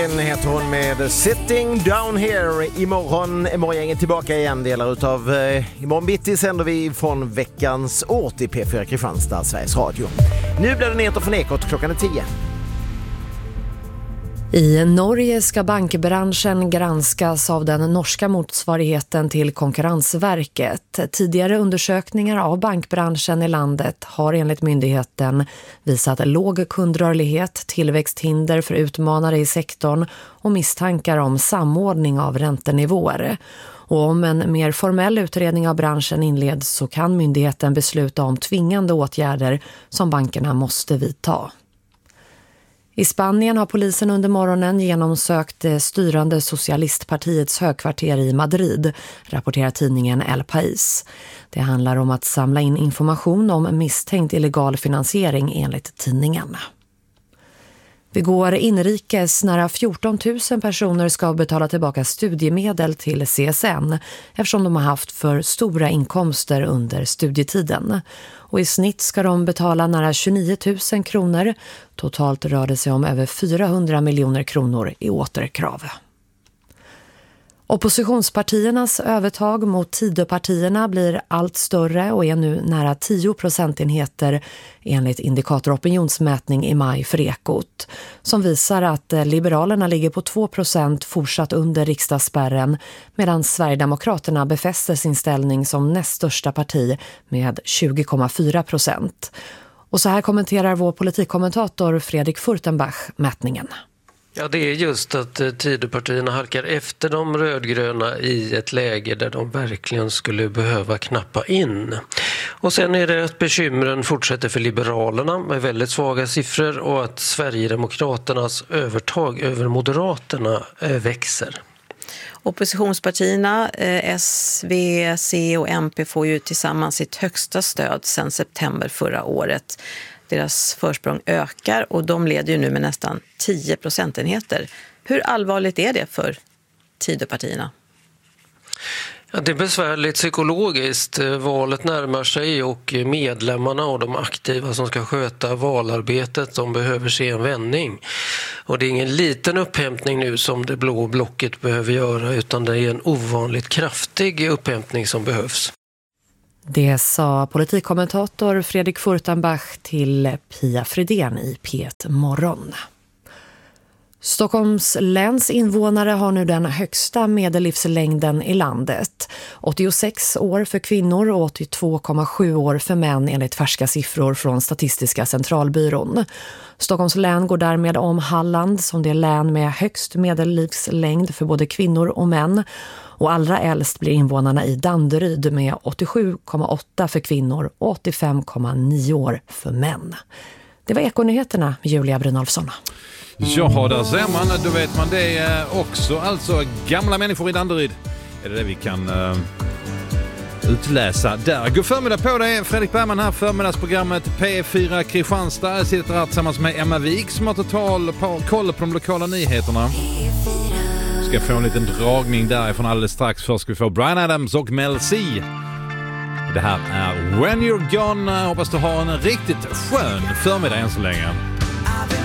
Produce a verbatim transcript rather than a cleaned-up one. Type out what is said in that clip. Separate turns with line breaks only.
Heter hon med Sitting Down Here. Imorgon är morgongänget tillbaka igen. Delar utav eh, imorgon bitti sänder vi från veckans åt i P fyra Kristianstad, Sveriges Radio. Nu blir det nyheter från Ekot klockan är tio.
I Norge ska bankbranschen granskas av den norska motsvarigheten till Konkurrensverket. Tidigare undersökningar av bankbranschen i landet har enligt myndigheten visat låg kundrörlighet, tillväxthinder för utmanare i sektorn och misstankar om samordning av räntenivåer. Och om en mer formell utredning av branschen inleds så kan myndigheten besluta om tvingande åtgärder som bankerna måste vidta. I Spanien har polisen under morgonen genomsökt det styrande socialistpartiets högkvarter i Madrid, rapporterar tidningen El País. Det handlar om att samla in information om misstänkt illegal finansiering enligt tidningen. Vi går inrikes. Nära fjorton tusen personer ska betala tillbaka studiemedel till C S N eftersom de har haft för stora inkomster under studietiden. Och i snitt ska de betala nära tjugonio tusen kronor. Totalt rör det sig om över fyrahundra miljoner kronor i återkrav. Oppositionspartiernas övertag mot Tidöpartierna blir allt större och är nu nära tio procentenheter enligt indikator opinionsmätning i maj för Ekot, som visar att Liberalerna ligger på två procent fortsatt under riksdagsspärren medan Sverigedemokraterna befäster sin ställning som näst största parti med tjugo komma fyra procent. Och så här kommenterar vår politikkommentator Fredrik Furtenbach mätningen.
Ja, det är just att Tidöpartierna halkar efter de rödgröna i ett läge där de verkligen skulle behöva knappa in. Och sen är det att bekymren fortsätter för Liberalerna med väldigt svaga siffror och att Sverigedemokraternas övertag över Moderaterna växer.
Oppositionspartierna, S, V, C och M P får ju tillsammans sitt högsta stöd sedan september förra året. Deras försprång ökar och de leder ju nu med nästan tio procentenheter. Hur allvarligt är det för Tidöpartierna?
Ja, det är besvärligt psykologiskt. Valet närmar sig och medlemmarna och de aktiva som ska sköta valarbetet, de behöver se en vändning. Och det är ingen liten upphämtning nu som det blå blocket behöver göra, utan det är en ovanligt kraftig upphämtning som behövs.
Det sa politikkommentator Fredrik Furtenbach till Pia Fridén i P ett Morgon. Stockholms läns invånare har nu den högsta medellivslängden i landet. åttiosex år för kvinnor och åttiotvå komma sju år för män enligt färska siffror från Statistiska centralbyrån. Stockholms län går därmed om Halland som det län med högst medellivslängd för både kvinnor och män. Och allra äldst blir invånarna i Danderyd med åttiosju komma åtta för kvinnor och åttiofem komma nio år för män. Det var Ekonyheterna med Julia Brynolfsson.
Ja, där ser man, då vet man det också. Alltså gamla människor i Danderyd. Är det det vi kan uh, utläsa där. God förmiddag på dig, Fredrik Bergman här, förmiddagsprogrammet P fyra Kristianstad. Jag sitter här tillsammans med Emma Wik som har total på, koll på de lokala nyheterna. Ska få en liten dragning därifrån alldeles strax. Först ska vi få Bryan Adams och Mel C. Det här är When You're Gone. Hoppas du har en riktigt skön förmiddag än så länge.